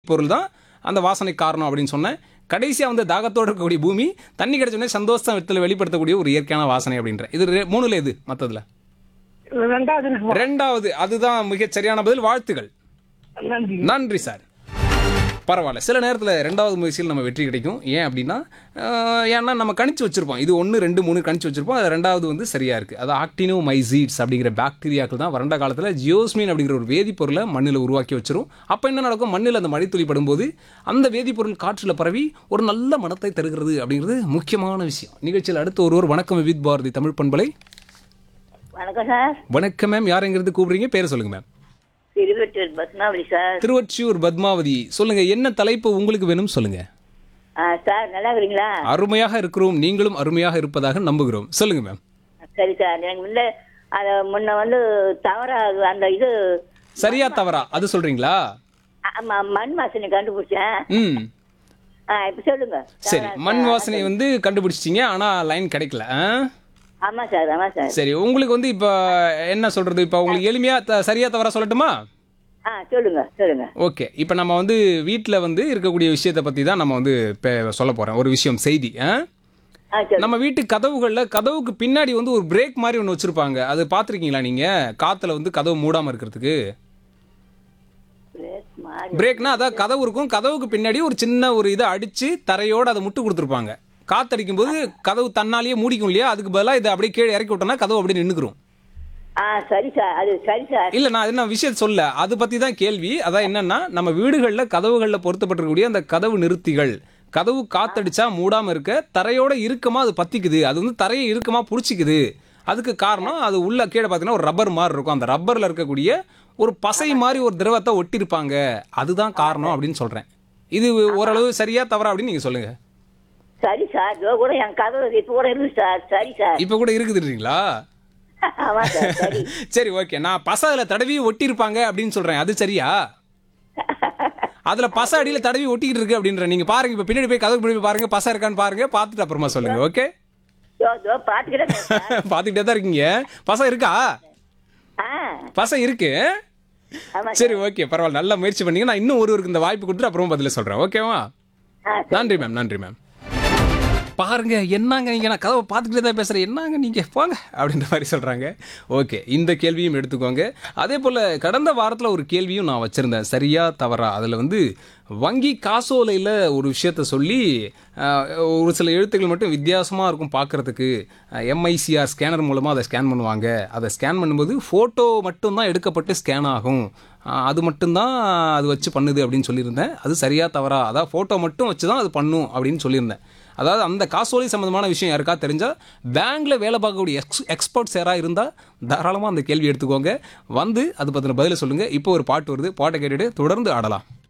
பொருள் தான் அந்த வாசனை காரணம் அப்படின்னு சொன்னேன். கடைசியா வந்து தாகத்தோட இருக்கக்கூடிய பூமி தண்ணி கிடைச்ச உடனே சந்தோஷத்துல வெளிப்படுத்தக்கூடிய ஒரு இயற்கையான வாசனை அப்படின்ற. இது மூணுல எது மத்ததுல? ரெண்டாவது. அதுதான் மிகச் சரியான பதில். வாழ்த்துகள். நன்றி சார். பரவாயில்ல. சில நேரத்தில் ரெண்டாவது முயற்சியில் நம்ம வெற்றி கிடைக்கும். ஏன் அப்படின்னா ஏன்னா நம்ம கணிச்சு வச்சிருப்போம். இது 1 2 3 கணிச்சு வச்சிருப்போம். அது ரெண்டாவது வந்து சரியா இருக்கு. அது ஆக்டினோமைசீட்ஸ் அப்படிங்கிற பாக்டீரியாக்கள் தான் வறண்ட காலத்தில் ஜியோஸ்மின் அப்படிங்கிற ஒரு வேதிப்பொருளை மண்ணில் உருவாக்கி வச்சிரும். அப்போ என்ன நடக்கும்? மண்ணில் அந்த மழைத்துளி படும்போது அந்த வேதிப்பொருள் காற்றில் பரவி ஒரு நல்ல மனத்தை தருகிறது அப்படிங்கிறது முக்கியமான விஷயம். நிகழ்ச்சியில் அடுத்து ஒருவர் வணக்கம் வித் பாரதி தமிழ் பண்பலை. வணக்கம் சார். வணக்கம் மேம். யார் எங்கிறது கூப்பிடுறீங்க? பேரை சொல்லுங்க மேம். திருவொற்றியூர் பத்மாவதி சார். திருவொற்றியூர் பத்மாவதி. சொல்லுங்க, என்ன தலைப்பு உங்களுக்கு வேணும் சொல்லுங்க. சார் நல்லா இருக்கிறீங்களா? அருமையாக இருக்கிறோம். நீங்களும் அருமையாக இருப்பதாக நம்புகிறோம். சொல்லுங்க மேம். சரி சார். எனக்கு முன்ன வந்து தவறா அந்த இது சரியா தவறா அது சொல்றீங்களா? ஆமா, மண் வாசனை கண்டுபிடிச்சேன். இப்ப சொல்லுங்க. சரி, மண் வாசனை வந்து கண்டுபிடிச்சிட்டீங்க. ஆனா லைன் கிடைக்கல. ஆமா சார், ஆமா சார். சரி, உங்களுக்கு வந்து இப்ப என்ன சொல்றது? இப்ப உங்களுக்கு எளிமையா சரியா தவறா சொல்லட்டுமா? சொல்லுங்க சொல்லுங்க. ஓகே. இப்ப நம்ம வந்து வீட்டுல வந்து இருக்கக்கூடிய விஷயத்தை பத்தி தான் நம்ம வந்து சொல்ல போறோம். ஒரு விஷயம், செய்தி. நம்ம வீட்டு கதவுக்கு பின்னாடி வந்து ஒரு பிரேக் மாதிரி ஒன்று வச்சிருப்பாங்க. அது பாத்திருக்கீங்களா நீங்க? காத்துல வந்து கதவு மூடாம இருக்கிறதுக்கு பிரேக்னா அதான் கதவு இருக்கும். கதவுக்கு பின்னாடி ஒரு சின்ன ஒரு இதை அடிச்சு தரையோட அதை முட்டு கொடுத்துருப்பாங்க. காத்தடிக்கும் போது கதவு தன்னாலேயே மூடிக்கும் இல்லையா? அதுக்கு பதிலாக இதை அப்படியே கீழே இறக்கி விட்டோம்னா கதவு அப்படியே நின்றுக்கிறோம். சரி சார், அது சரி சார். இல்ல, நான் என்ன விஷயம் சொல்ல, அது பத்தி தான் கேள்வி. அதான் என்னன்னா, நம்ம வீடுகளில் கதவுகளில் பொருத்தப்பட்டிருக்கக்கூடிய அந்த கதவு நிறுத்திகள், கதவு காத்தடிச்சா மூடாம இருக்க தரையோட இறுக்கமா அது பத்திக்குது. அது வந்து தரையை இறுக்கமா புடிச்சிக்குது. அதுக்கு காரணம் அது உள்ள கீழே பார்த்தீங்கன்னா ஒரு ரப்பர் மாதிரி இருக்கும். அந்த ரப்பர்ல இருக்கக்கூடிய ஒரு பசை மாதிரி ஒரு திரவத்தை ஒட்டிருப்பாங்க. அதுதான் காரணம் அப்படின்னு சொல்றேன். இது ஓரளவு சரியா தவறா அப்படின்னு நீங்க சொல்லுங்க. சரி சார். கூட என் கதவு இப்ப கூட இருக்கு சார். சரி சார், இப்ப கூட இருக்குதுன்றீங்களா? ஆமா சார். சரி சரி, ஓகே. நான் பசை அதுல தடவி ஒட்டி இருப்பாங்க அப்படின்னு சொல்றேன். அது சரியா? அதுல பசை அடியில தடவி ஒட்டிக்கிட்டு இருக்கு அப்படின்ற. நீங்க பாருங்க, இப்ப பின்னாடி போய் கதவுக்கு பின்னாடி பாருங்க, பசை இருக்கான்னு பாருங்க. பார்த்துட்டு அப்புறமா சொல்லுங்க. ஓகே, பாத்துக்கிட்டே தான் இருக்கீங்க. பசை இருக்கா? பசை இருக்கு. சரி, ஓகே, பரவாயில்ல. நல்ல முயற்சி பண்ணீங்க. நான் இன்னும் ஒருவருக்கு இந்த வாய்ப்பு கொடுத்துட்டு அப்புறமா பதில சொல்றேன். ஓகேவா? நன்றி மேம். நன்றி மேம். பாருங்க, என்னங்க நீங்க, நான் கதவை பார்த்துக்கிட்டே தான் பேசுறேன், என்னங்க நீங்க போங்க அப்படின்ற மாதிரி சொல்றாங்க. ஓகே, இந்த கேள்வியும் எடுத்துக்கோங்க. அதே போல கடந்த வாரத்தில் ஒரு கேள்வியும் நான் வச்சிருந்தேன், சரியா தவறா. அதில் வந்து வங்கி காசோலையில் ஒரு விஷயத்த சொல்லி ஒரு சில எழுத்துக்கள் மட்டும் வித்தியாசமாக இருக்கும் பார்க்குறதுக்கு. எம்ஐசிஆர் ஸ்கேனர் மூலமாக அதை ஸ்கேன் பண்ணுவாங்க. அதை ஸ்கேன் பண்ணும்போது ஃபோட்டோ மட்டும்தான் எடுக்கப்பட்டு ஸ்கேன் ஆகும். அது மட்டும்தான் அது வச்சு பண்ணுது அப்படின்னு சொல்லியிருந்தேன். அது சரியா தவறா? அதாவது ஃபோட்டோ மட்டும் வச்சு தான் அது பண்ணும் அப்படின்னு சொல்லியிருந்தேன். அதாவது அந்த காசோலை சம்மந்தமான விஷயம் யாருக்கா தெரிஞ்சால், பேங்க்கில் வேலை பார்க்கக்கூடிய எக்ஸ்பர்ட்ஸ் யாராக இருந்தால் தாராளமாக அந்த கேள்வி எடுத்துக்கோங்க. வந்து அது பற்றின பதிலை சொல்லுங்கள். இப்போ ஒரு பாட்டு வருது, பாட்டை கேட்டுட்டு தொடர்ந்து ஆடலாம்.